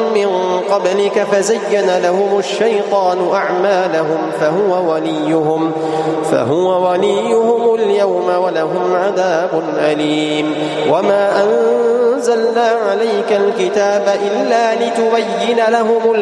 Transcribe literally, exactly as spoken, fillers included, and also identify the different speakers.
Speaker 1: من قبلك فزين لهم الشيطان أعمالهم فهو وليهم, فهو وليهم اليوم ولهم عذاب أليم. وما أنزلنا عليك الكتاب إلا لتبين لهم